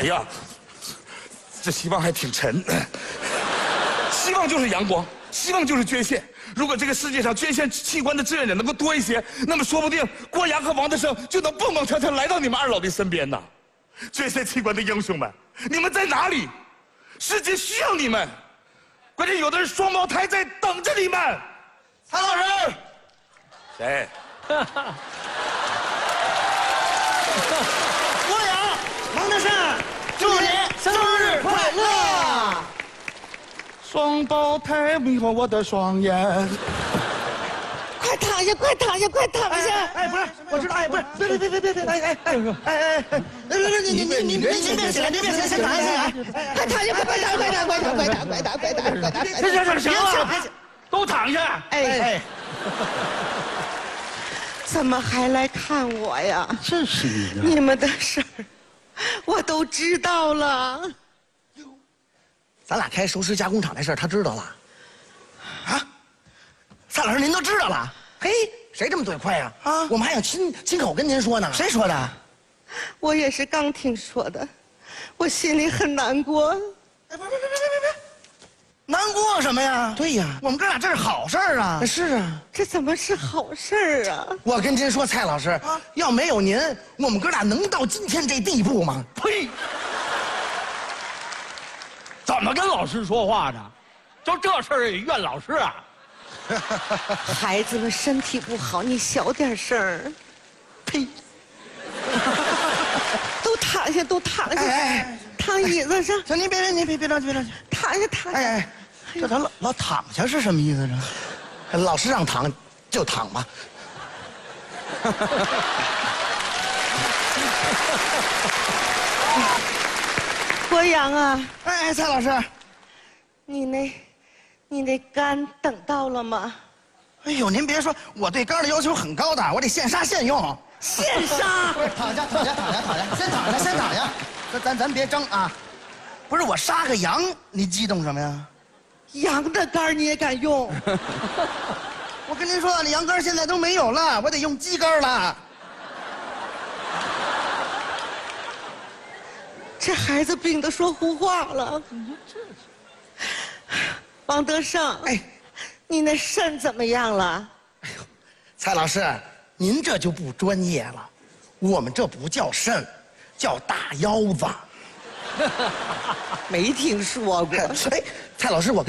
哎呀，这希望还挺沉。希望就是阳光，希望就是捐献。如果这个世界上捐献器官的志愿者能够多一些，那么说不定郭阳和王德胜就能蹦蹦跳跳来到你们二老的身边呢。捐献器官的英雄们，你们在哪里？世界需要你们。关键有的人双胞胎在等着你们。 蔡老师， 谁？ 郭阳、王德胜，祝你生日快乐！ 双胞胎迷惑我的双眼。 快躺下，快躺下，快躺下！ 哎，不是，我知道，哎，不是，别，哎，你别起来，先躺下， 快躺下，快躺！ 行了，都躺下。 哎， 怎么还来看我呀？ 真是你你们的事儿，我都知道了。 咱俩开熟食加工厂那事儿，他知道了。啊，蔡老师您都知道了？嘿，谁这么嘴快呀？啊，我们还想亲口跟您说呢。谁说的？ 我也是刚听说的，我心里很难过。 哎，别，难过什么呀？对呀，我们哥俩这是好事儿啊。是啊， 这怎么是好事儿啊？ 我跟您说，蔡老师，要没有您，我们哥俩能到今天这地步吗？ 呸！怎么跟老师说话呢？就这事儿也怨老师啊？ 孩子们身体不好，你小点声儿。 呸！ 都躺下，都躺下， 哎， 躺椅子上。 行，您别着急， 躺下，躺下。 哎，这咱老躺下是什么意思呢？老师让躺就躺吧。 郭阳啊， 哎，蔡老师， 你那肝等到了吗？ 哎呦，您别说，我对肝的要求很高的，我得现杀现用。 现杀！ 不是，躺下，先躺下。咱别争啊！不是我杀个羊，你激动什么呀？ 羊的肝你也敢用？ 我跟您说，那羊肝现在都没有了，我得用鸡肝了。 这孩子病得说胡话了。王德胜， 哎， 你那肾怎么样了？ 蔡老师，您这就不专业了，我们这不叫肾，叫大腰子。 没听说过。 哎，蔡老师，我跟